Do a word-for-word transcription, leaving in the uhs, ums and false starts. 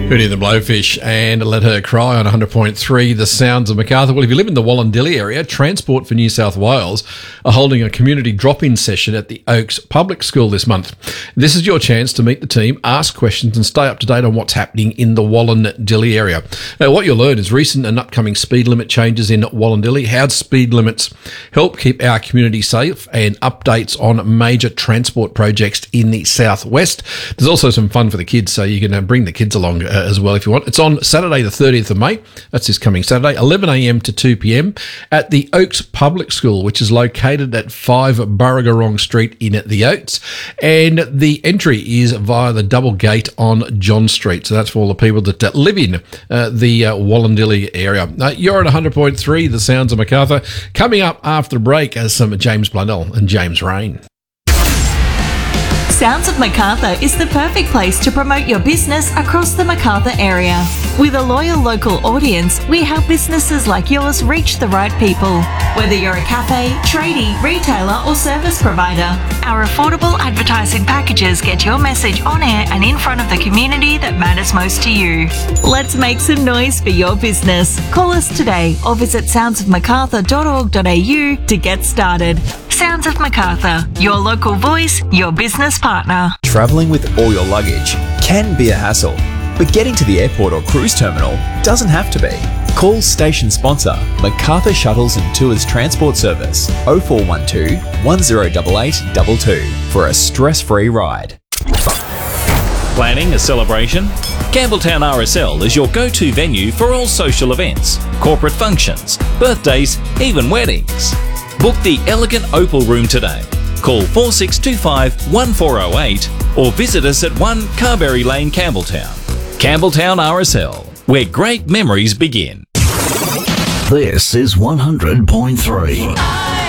Hootie and the Blowfish and Let Her Cry on one hundred point three, The Sounds of Macarthur. Well, if you live in the Wallandilly area, Transport for New South Wales are holding a community drop-in session at the Oaks Public School this month. This is your chance to meet the team, ask questions and stay up to date on what's happening in the Wallandilly area. Now, what you'll learn is recent and upcoming speed limit changes in Wallandilly, how speed limits help keep our community safe, and updates on major transport projects in the southwest. There's also some fun for the kids, so you can uh, bring the kids along uh, as well if you want. It's on Saturday the thirtieth of May. That's this coming Saturday, eleven a m to two p m at the Oaks Public School, which is located at five Burragorong Street in the Oaks. And the entry is via the double gate on John Street. So that's for all the people that uh, live in uh, the uh, Wallandilly area. Uh, you're at one hundred point three, The Sounds of Macarthur. Coming up after the break as some James Blundell and James Rain. Sounds of Macarthur is the perfect place to promote your business across the Macarthur area. With a loyal local audience, we help businesses like yours reach the right people. Whether you're a cafe, tradie, retailer or service provider, our affordable advertising packages get your message on air and in front of the community that matters most to you. Let's make some noise for your business. Call us today or visit sounds of macarthur dot org dot a u to get started. Sounds of Macarthur, your local voice, your business partner. Travelling with all your luggage can be a hassle, but getting to the airport or cruise terminal doesn't have to be. Call station sponsor Macarthur Shuttles and Tours Transport Service oh four one two, one oh eight eight two two for a stress-free ride. Planning a celebration? Campbelltown R S L is your go-to venue for all social events, corporate functions, birthdays, even weddings. Book the elegant Opal Room today. Call four six two five, one four oh eight or visit us at one Carberry Lane, Campbelltown. Campbelltown R S L, where great memories begin. This is one hundred point three.